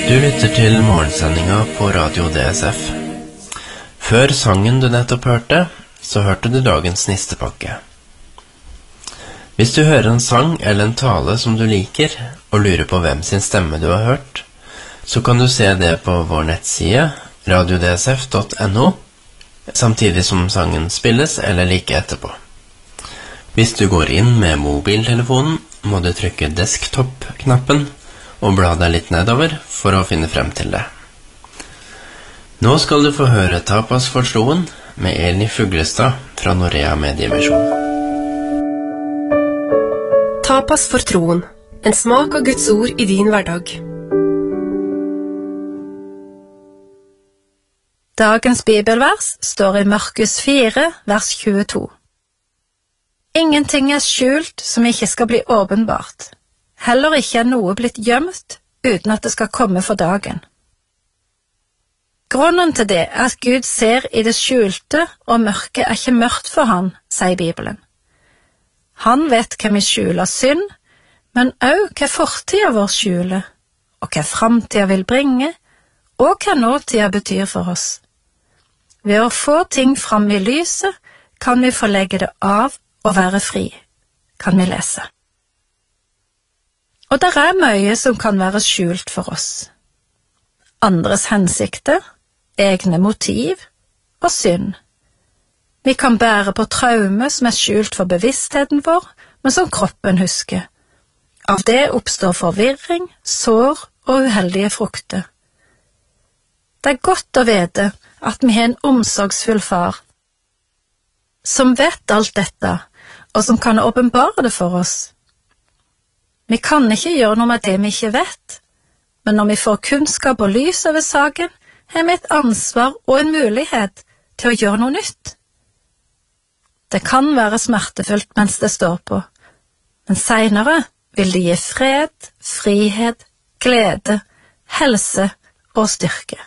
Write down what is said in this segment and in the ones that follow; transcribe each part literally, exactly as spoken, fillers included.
Du lytter til morgensendinga på Radio D S F. Før sangen du nettopp hørte, så hørte du dagens nistepakke. Hvis du hører en sang eller en tale som du liker, og lurer på hvem sin stemme du har hørt, så kan du se det på vår nettside radio d s f punktum n o, samtidig som sangen spilles eller like etterpå. Hvis du går inn med mobiltelefonen, må du trykke desktop-knappen og bla deg litt nedover for å finne frem til det. Nå skal du få høre Tapas for troen med Eli Fuglestad fra Norea Mediemisjon. Tapas for troen, en smak av Guds ord i din hverdag. Dagens bibelvers står i Markus fire, vers tjueto. Ingenting er skjult som ikke skal bli åpenbart. Heller ikke er noe blitt gjemt uten at det skal komme for dagen. Grunnen til det er at Gud ser i det skjulte, og mørket er ikke mørkt for han, sier Bibelen. Han vet hva vi skjuler synd, men også hva fortida vår skjuler, og hva framtida vil bringe, og hva nåtida betyr for oss. Ved å få ting fram i lyset, kan vi få legge det av og være fri, kan vi lese. Og der er mye som kan være skjult for oss. Andres hensikter, egne motiv og synd. Vi kan bære på traume som er skjult for bevisstheten vår, men som kroppen husker. Av det oppstår forvirring, sår og uheldige frukter. Det er godt å vite at vi har en omsorgsfull far, som vet alt dette, og som kan åpenbare det for oss. Vi kan ikke gjøre noe med det vi ikke vet, men når vi får kunnskap og lys over saken, har vi et ansvar og en mulighet til å gjøre noe nytt. Det kan være smertefullt mens det står på, men senere vil det gi fred, frihet, glede, helse og styrke.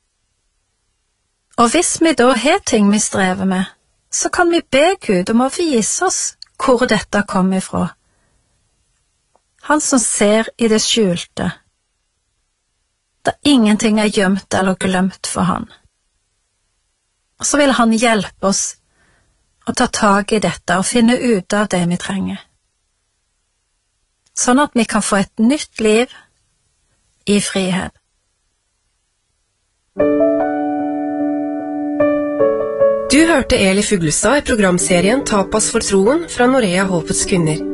Og hvis vi da har ting vi strever med, så kan vi be Gud om å vise oss hvor dette kommer ifra. Han som ser i det skjulte, da ingenting er gjemt eller glemt for han. Og så vil han hjelpe oss å ta tag i dette og finne ut av det vi trenger. Sånn at vi kan få et nytt liv i frihet. Du hørte Eli Fuglestad i programserien Tapas for troen fra Norea Håpets kvinner.